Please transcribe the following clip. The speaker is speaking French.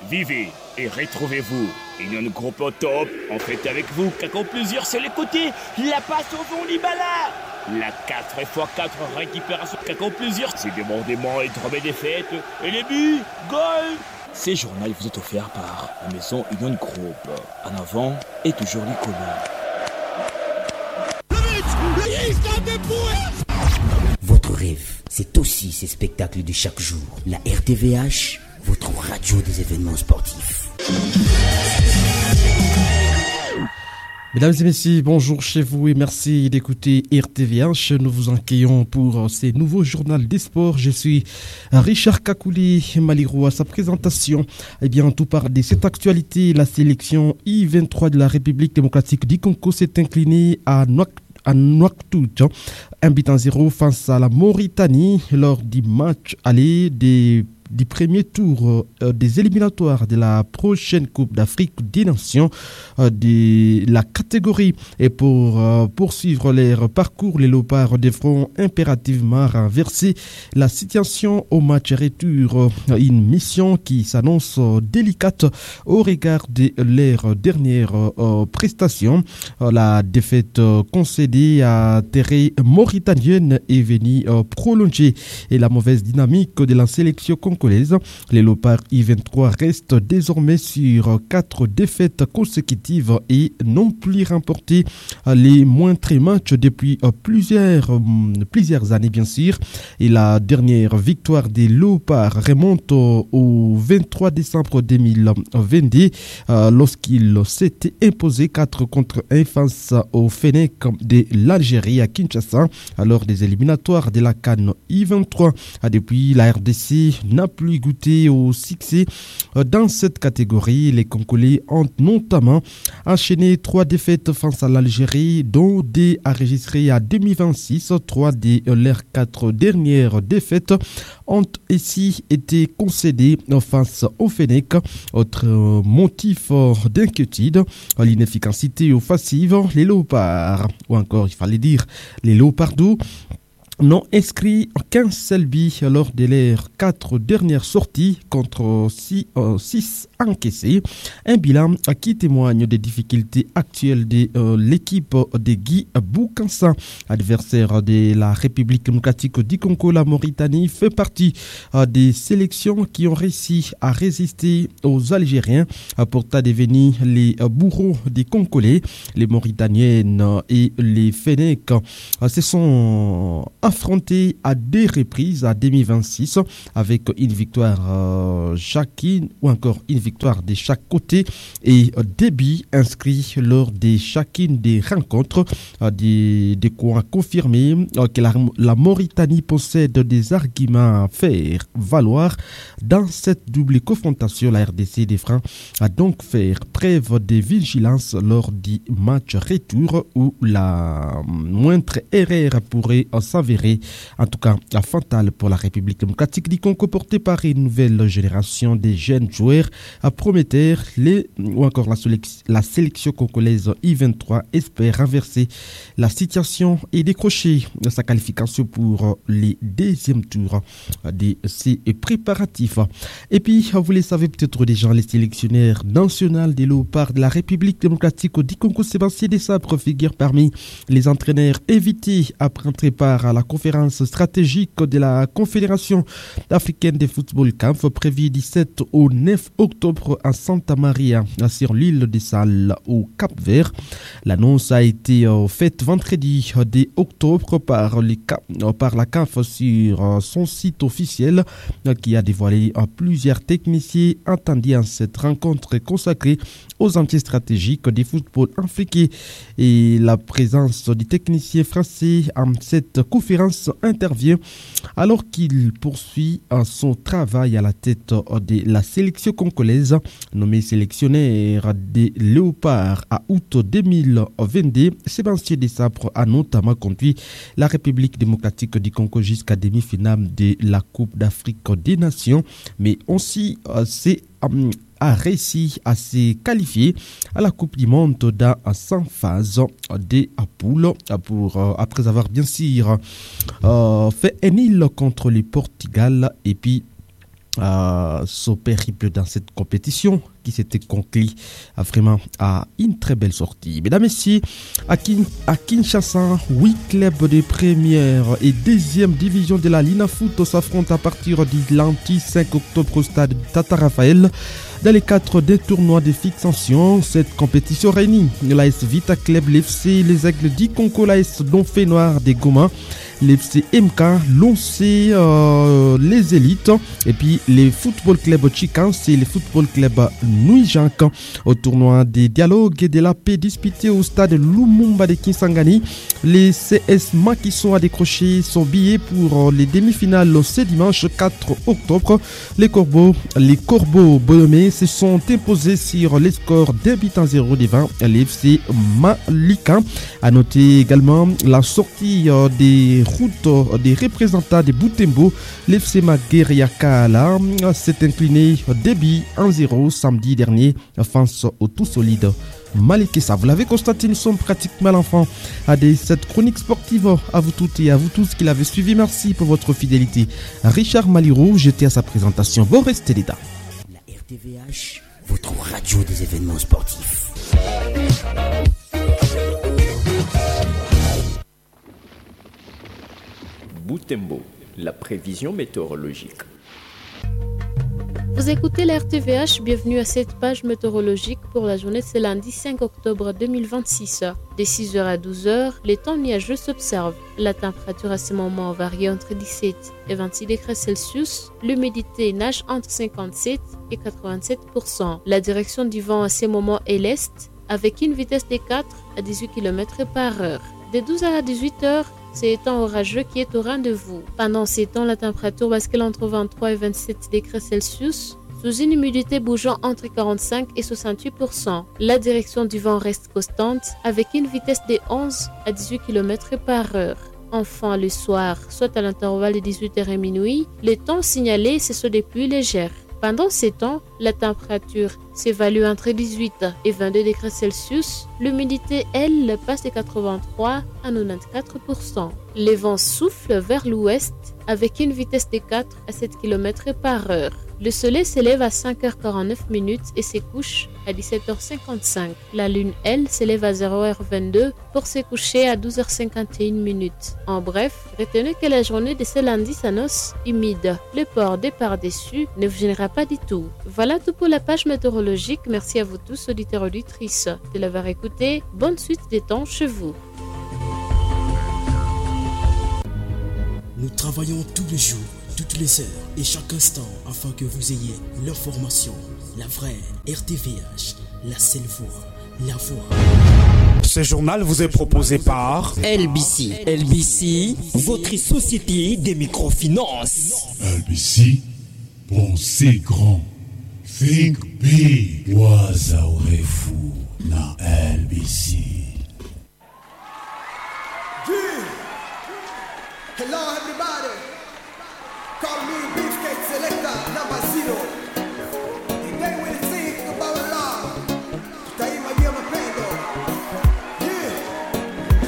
Vivez et retrouvez-vous. Union Groupe au top, en fait avec vous, Kako plusieurs c'est les côtés, la passe au fond Libala. La 4x4 récupération Kako plusieurs, c'est débordement et drôme des fêtes, et les buts, goal. Ces journaux vous est offert par la maison Union Groupe. En avant et toujours l'icône. Votre rêve, c'est aussi ces spectacles de chaque jour. La RTVH, votre radio des événements sportifs. Mesdames et messieurs, bonjour chez vous et merci d'écouter RTVH. Nous vous accueillons pour ces nouveaux journaux des sports. Je suis Richard Kakouli Maliro à sa présentation. Eh bien, tout part de cette actualité. La sélection I-23 de la République démocratique du Congo s'est inclinée à Nouakchott, 1-0 face à la Mauritanie lors du match aller du premier tour des éliminatoires de la prochaine Coupe d'Afrique des Nations de la catégorie. Et pour poursuivre leur parcours, les Léopards devront impérativement renverser la situation au match retour. Une mission qui s'annonce délicate au regard de leur dernière prestation. La défaite concédée à terre mauritanienne est venue prolonger et la mauvaise dynamique de la sélection congolaise. Les Léopards I-23 restent désormais sur 4 défaites consécutives et n'ont plus remporté les moindres matchs depuis plusieurs années bien sûr. Et la dernière victoire des Léopards remonte au 23 décembre 2022 lorsqu'ils s'étaient imposés 4-1 face au Fennec de l'Algérie à Kinshasa lors des éliminatoires de la CAN I-23. Depuis, la RDC n'a plus goûté au succès dans cette catégorie. Les Congolais ont notamment enchaîné 3 défaites face à l'Algérie, dont 2 enregistrées à 2026. 3 de leurs 4 dernières défaites ont ici été concédées face au Fennec. Autre motif d'inquiétude, l'inefficacité offensive. Les Léopards, ou encore il fallait dire les Léopards n'ont inscrit qu'un seul but lors de leurs 4 dernières sorties contre 6 encaissés. Un bilan qui témoigne des difficultés actuelles de l'équipe de Guy Boukansa, adversaire de la République démocratique du Congo. La Mauritanie fait partie des sélections qui ont réussi à résister aux Algériens, pourtant devenus les bourreaux des Congolais. Les Mauritaniennes et les Fennecs se sont affrontés à 2 reprises à 2026 avec une victoire chacune ou encore une victoire de chaque côté et des buts inscrits lors de chacune des rencontres. De quoi confirmer que la Mauritanie possède des arguments à faire valoir dans cette double confrontation. La RDC devra donc faire preuve de vigilance lors du match retour où la moindre erreur pourrait s'avérer en tout cas fatale pour la République démocratique du Congo, portée par une nouvelle génération de jeunes joueurs prometteurs. Ou encore la sélection congolaise I-23 espère renverser la situation et décrocher sa qualification pour les deuxièmes tours de ces préparatifs. Et puis, vous le savez peut-être déjà, les sélectionneurs nationaux des Léopards de la République démocratique du Congo, Sébastien Desabre, figure parmi les entraîneurs invités à prendre part à la conférence stratégique de la Confédération africaine de football CAF prévue du 7 au 9 octobre à Santa Maria sur l'île de Sal au Cap-Vert. L'annonce a été faite vendredi 2 octobre par la CAF sur son site officiel qui a dévoilé plusieurs techniciens attendus à cette rencontre consacrée aux enjeux stratégiques du football africain. Et la présence du technicien français en cette conférence intervient alors qu'il poursuit son travail à la tête de la sélection congolaise. Nommé sélectionnaire des Léopards à août 2022, Sébastien Desabre a notamment conduit la République démocratique du Congo jusqu'à demi-finale de la Coupe d'Afrique des Nations, mais aussi a réussi à se qualifier à la Coupe du Monde dans 100 phases des poules après avoir bien sûr fait un nul contre le Portugal et puis ce périple dans cette compétition qui s'était conclu vraiment à une très belle sortie. Mesdames et messieurs, à Kinshasa, 8 clubs de première et deuxième division de la Lina Foot s'affrontent à partir du lundi 5 octobre au stade Tata Raphaël. Dans les 4 des tournois de fixation, cette compétition réunit l'AS Vita Club, l'FC Les Aigles du Conco, l'AS Donfé Noir des Goma, l'FC MK, l'ONC Les Élites et puis les Football Club Chikans et les Football Club Nuijank. Au tournoi des dialogues et de la paix disputé au stade Lumumba de Kisangani, les CS Makisson a décroché son billet pour les demi-finales ce dimanche 4 octobre. Les Corbeaux Bodomé se sont imposés sur les scores d'un but à 0 devant l'FC Malika. A noter également la sortie des routes des représentants de Boutembo. L'FC Magueriakala s'est incliné 2 buts à 0 samedi dernier face au tout solide Malikessa. Vous l'avez constaté, nous sommes pratiquement à l'enfant de cette chronique sportive. À vous toutes et à vous tous qui l'avez suivi, merci pour votre fidélité. Richard Malirou, j'étais à sa présentation. Bon restez les dames. La RTVH, votre radio des événements sportifs. Boutembo, la prévision météorologique. Vous écoutez la RTVH, bienvenue à cette page météorologique pour la journée de ce lundi 5 octobre 2026. De 6h à 12h, les temps nuageux s'observent. La température à ce moment varie entre 17 et 26 degrés Celsius. L'humidité nage entre 57 et 87%. La direction du vent à ce moment est l'est, avec une vitesse de 4 à 18 km par heure. De 12h à 18h, c'est le temps orageux qui est au rendez-vous. Pendant ces temps, la température bascule entre 23 et 27 degrés Celsius, sous une humidité bougeant entre 45 et 68%. La direction du vent reste constante, avec une vitesse de 11 à 18 km par heure. Enfin, le soir, soit à l'intervalle de 18h et minuit, les temps signalés, ce sont des pluies légères. Pendant ces temps, la température s'évalue entre 18 et 22 degrés Celsius. L'humidité, elle, passe de 83 à 94%. Les vents soufflent vers l'ouest avec une vitesse de 4 à 7 km par heure. Le soleil s'élève à 5h49 et se couche à 17h55. La lune, elle, s'élève à 0h22 pour se coucher à 12h51. En bref, retenez que la journée de ce lundi s'annonce humide. Le port des par-dessus ne vous gênera pas du tout. Voilà tout pour la page météorologique. Merci à vous tous, auditeurs et auditrices, de l'avoir écouté. Bonne suite des temps chez vous. Nous travaillons tous les jours, toutes les heures et chaque instant afin que vous ayez l'information, la vraie RTVH, la seule voix, la voix. Ce journal vous est proposé par LBC. LBC, votre société des microfinances. LBC, pensez grand. Think big. Waza urefu na LBC. Hello everybody, call me Beefcake Selector number 0.